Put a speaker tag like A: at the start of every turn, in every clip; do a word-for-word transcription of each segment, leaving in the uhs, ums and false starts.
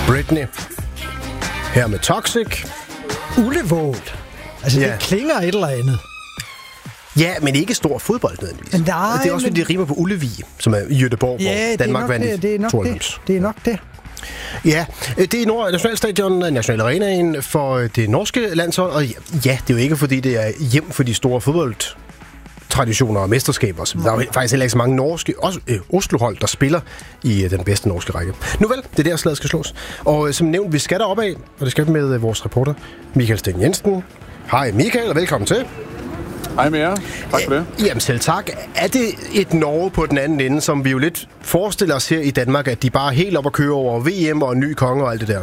A: Britney. Her med Toxic.
B: Ullevål. Altså,
A: Ja.
B: det klinger et eller andet.
A: Ja, men ikke stor fodbold nødvendigvis.
B: Nej,
A: det er også,
B: men...
A: fordi det rimer på Ullevi, som er i Göteborg,
B: Ja,
A: hvor Danmark vandt
B: det, det er nok
A: tooghalvfems.
B: det. Det er nok det.
A: Ja, det er Nord Nationalstadion, National Arenaen for det norske landshold, og ja, det er jo ikke, fordi det er hjem for de store fodboldtraditioner og mesterskaber. Så der er jo faktisk heller ikke så mange norske, også øh, Oslo-hold, der spiller i øh, den bedste norske række. Nu vel, det er der, slaget skal slås. Og øh, som nævnt, vi skal deroppe af, og det skal vi med øh, vores reporter, Michael Sten Jensen. Hej Michael, og velkommen til.
C: Hej med jer. Tak for det.
A: Jamen selv tak. Er det et Norge på den anden ende, som vi jo lidt forestiller os her i Danmark, at de bare er helt op at køre over V M og en ny konge og alt det der?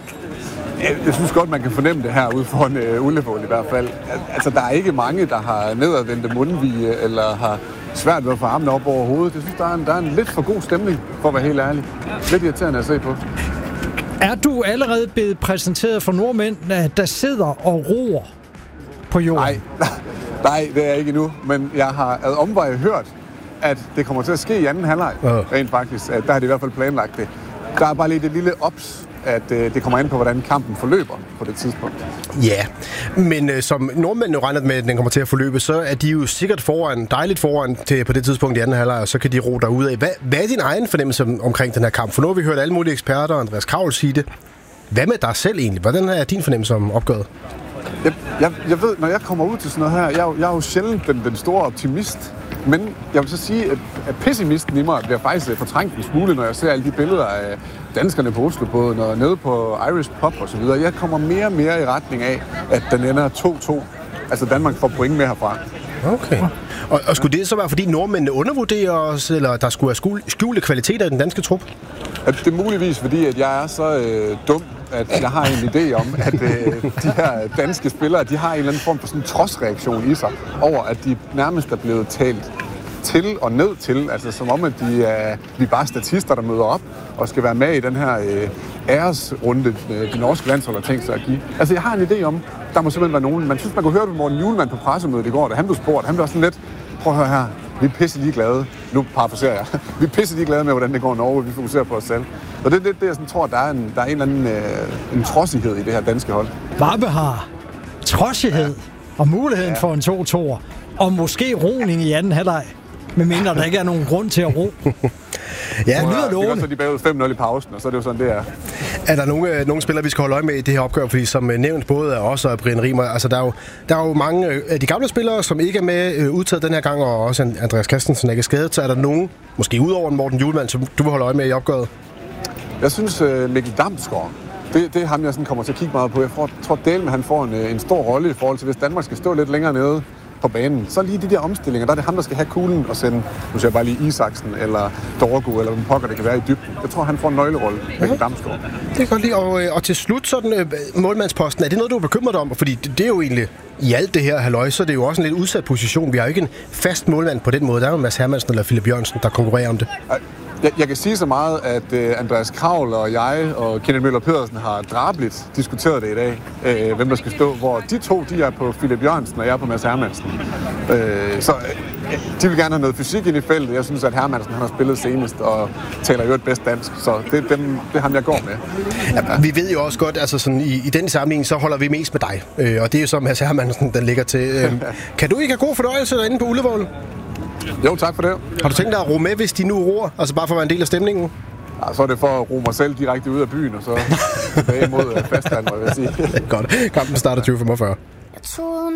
C: Jeg synes godt, man kan fornemme det her ude foran uh, Ullevål i hvert fald. Altså, der er ikke mange, der har nedadvendte mundvige eller har svært ved at få armene op over hovedet. Jeg synes, der er, en, der er en lidt for god stemning, for at være helt ærlig. Lidt irriterende at se på.
B: Er du allerede blevet præsenteret for nordmænd, der sidder og roer på jorden?
C: Nej, nej, det er jeg ikke endnu. Men jeg har ad omveje hørt, at det kommer til at ske i anden halvleg.
A: Uh.
C: Rent faktisk. At der har de i hvert fald planlagt det. Der er bare lige det lille ops, at øh, det kommer an på, hvordan kampen forløber på det tidspunkt.
A: Ja, men øh, som nordmændene regner med, at den kommer til at forløbe, så er de jo sikkert foran, dejligt foran til, på det tidspunkt i anden halvleg, og så kan de ro derudad. Hvad, hvad er din egen fornemmelse omkring den her kamp? For nu har vi hørt alle mulige eksperter, Andreas Kravl sige det. Hvad med dig selv egentlig? Hvordan er din fornemmelse om opgøret?
C: Jeg, jeg, jeg ved, når jeg kommer ud til sådan noget her, jeg, er jo- jeg er jo sjældent den, den store optimist. Men jeg vil så sige, at, at pessimisten i mig bliver faktisk fortrængt en smule, når jeg ser alle de billeder af danskerne på Oslobåden og nede på Irish Pub og så videre. Jeg kommer mere og mere i retning af, at den ender to to. Altså Danmark får point med herfra.
A: Okay. Og, og skulle det så være, fordi nordmændene undervurderer os, eller der skulle være skjul, skjulte kvaliteter i den danske trup?
C: At det er muligvis, fordi at jeg er så øh, dum, at jeg har en idé om, at øh, de her danske spillere, de har en eller anden form for sådan en trodsreaktion i sig, over at de nærmest er blevet talt til og ned til, altså som om, at de er, vi er bare statister, der møder op og skal være med i den her øh, æresrunde, øh, de norske landshold har tænkt sig at give. Altså jeg har en idé om, der må simpelthen være nogen, man synes, man kunne høre det med Morten Hjulmand på pressemødet i går, da han blev spurgt, han blev sådan lidt, prøv at høre her, vi er pisse ligeglade, nu parafraserer jeg, vi er pisse ligeglade med, hvordan det går i Norge, vi fokuserer på os selv. Og det er det, det, jeg sådan tror, at der er en, der er en eller anden øh, en trodsighed i det her danske hold.
B: Varpe har trodsighed og muligheden
C: Ja.
B: for en to to og måske roning i anden halvleg, medmindre der ikke er nogen grund til at ro.
A: Ja,
B: lyder
C: Det er
B: lovende.
C: godt, så de er bagud fem nul i pausen, og så er det jo sådan, det er.
A: er der nogle, øh, nogle spillere, vi skal holde øje med i det her opgør? Fordi som øh, nævnt, både af os og Brian Rimer, altså der er jo, der er jo mange øh, af de gamle spillere, som ikke er med øh, udtaget den her gang, og også Andreas Christensen er ikke skadet. Så er der nogen, måske udover Morten Hjulmand, som du vil holde øje med i opgøret?
C: Jeg synes, uh, Mikkel Damsgaard, det, det er ham, jeg sådan kommer til at kigge meget på. Jeg tror, tror Dale med, han får en, en stor rolle i forhold til, hvis Danmark skal stå lidt længere nede på banen. Så lige de der omstillinger, der er det ham, der skal have kuglen og sende, nu siger jeg bare lige Isaksen eller Dorgo, eller hvem pokker det kan være i dybden. Jeg tror, han får en nøglerolle, Mikkel Damsgaard.
A: Det kan godt lide. Og, øh, og til slut, sådan øh, målmandsposten, er det noget, du er bekymret om? Fordi det, det er jo egentlig, i alt det her halløj, så er det jo også en lidt udsat position. Vi har jo ikke en fast målmand på den måde. Der er jo Mads Hermansen eller Philip Jørgensen, der konkurrerer om det.
C: Jeg, jeg kan sige så meget, at uh, Andreas Kravl og jeg og Kenneth Møller Pedersen har drabligt diskuteret det i dag, uh, hvem der skal stå, hvor de to, de er på Philip Jørgensen, og jeg er på Mads Hermansen. Uh, så uh, de vil gerne have noget fysik ind i feltet. Jeg synes, at Hermansen han har spillet senest og taler jo et bedst dansk, så det, dem, det er ham, jeg går med.
A: Ja, vi ved jo også godt, altså sådan, i, i den sammenhæng, så holder vi mest med dig. Øh, og det er jo så Mads Hermansen, den ligger til. Øh, kan du ikke have god fornøjelse derinde på Ullevål?
C: Jo, tak for det.
A: Har du tænkt dig at ro med, hvis de nu roer? Altså bare for at være en del af stemningen?
C: Ja, så er det for at ro mig selv direkte ud af byen, og så tilbage mod fastland, må jeg sige.
A: Godt. Kampen starter tyve femogfyrre.